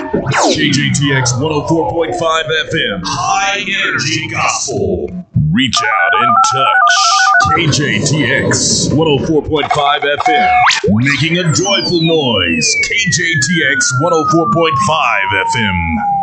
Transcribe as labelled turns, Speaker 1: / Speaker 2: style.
Speaker 1: KJTX 104.5 FM, High Energy Gospel. Reach out and touch. KJTX 104.5 FM, making a joyful noise. KJTX 104.5 FM.